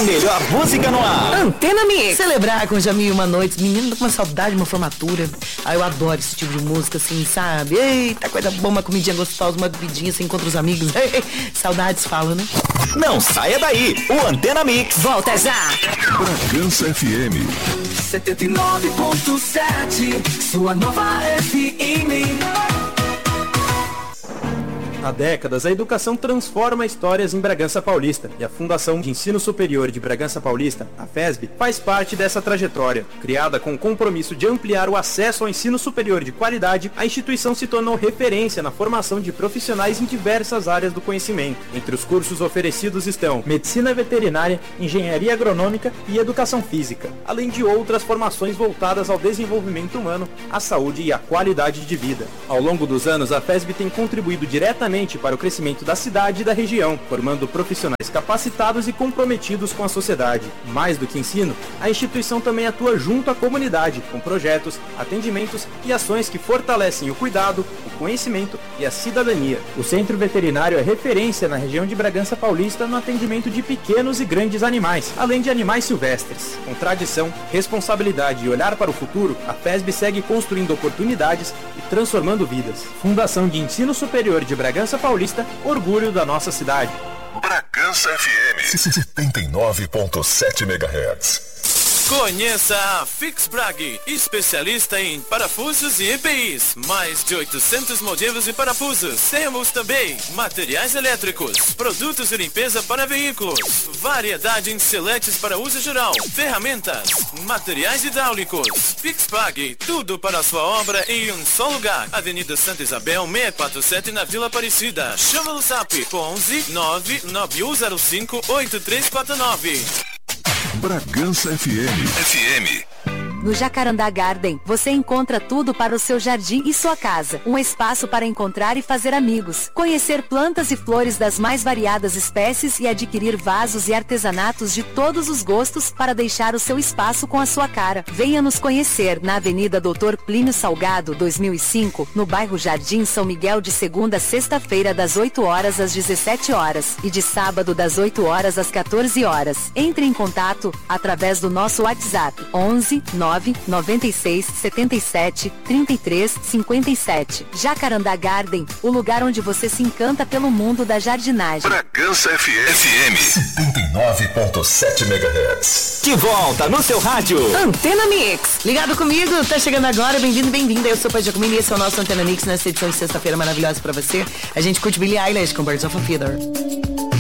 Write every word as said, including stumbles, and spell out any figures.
A melhor música no ar. Antena Mix. Celebrar com o Jamil uma noite. Menino, tô com uma saudade de uma formatura. Ah, eu adoro esse tipo de música, assim, sabe? Eita, coisa boa, uma comidinha gostosa, uma bebidinha, assim, encontra os amigos. Saudades falam, né? Não saia daí. O Antena Mix volta já. Bragança F M setenta e nove ponto sete, sua nova F M. Há décadas, a educação transforma histórias em Bragança Paulista e a Fundação de Ensino Superior de Bragança Paulista, a FESB, faz parte dessa trajetória. Criada com o compromisso de ampliar o acesso ao ensino superior de qualidade, a instituição se tornou referência na formação de profissionais em diversas áreas do conhecimento. Entre os cursos oferecidos estão Medicina Veterinária, Engenharia Agronômica e Educação Física, além de outras formações voltadas ao desenvolvimento humano, à saúde e à qualidade de vida. Ao longo dos anos, a FESB tem contribuído diretamente para o crescimento da cidade e da região, formando profissionais capacitados e comprometidos com a sociedade. Mais do que ensino, a instituição também atua junto à comunidade, com projetos, atendimentos e ações que fortalecem o cuidado, o conhecimento e a cidadania. O Centro Veterinário é referência na região de Bragança Paulista no atendimento de pequenos e grandes animais, além de animais silvestres. Com tradição, responsabilidade e olhar para o futuro, a FESB segue construindo oportunidades e transformando vidas. Fundação de Ensino Superior de Bragança Paulista, orgulho da nossa cidade. Bragança F M setenta e nove ponto sete megahertz. Conheça a Fixbrag, especialista em parafusos e E P Is. Mais de oitocentos modelos e parafusos. Temos também materiais elétricos, produtos de limpeza para veículos, variedade em seletes para uso geral, ferramentas, materiais hidráulicos. Fixbrag, tudo para a sua obra em um só lugar. Avenida Santa Isabel, seiscentos e quarenta e sete, na Vila Aparecida. Chama no zap onze nove nove um zero cinco oito três quatro nove. Bragança F M. F M. No Jacarandá Garden, você encontra tudo para o seu jardim e sua casa. Um espaço para encontrar e fazer amigos, conhecer plantas e flores das mais variadas espécies e adquirir vasos e artesanatos de todos os gostos para deixar o seu espaço com a sua cara. Venha nos conhecer na Avenida doutor Plínio Salgado, dois mil e cinco, no bairro Jardim São Miguel, de segunda a sexta-feira das oito horas às dezessete horas e de sábado das oito horas às quatorze horas. Entre em contato através do nosso WhatsApp onze nove nove seis sete sete três três cinco sete. Jacarandá Garden, o lugar onde você se encanta pelo mundo da jardinagem. Bragança F M. F M setenta e nove ponto sete megahertz. De volta no seu rádio. Antena Mix. Ligado comigo, tá chegando agora, bem-vindo, bem-vinda. Eu sou o Pai Giacomini e esse é o nosso Antena Mix nessa edição de sexta-feira maravilhosa pra você. A gente curte Billie Eilish com Birds of a Feather.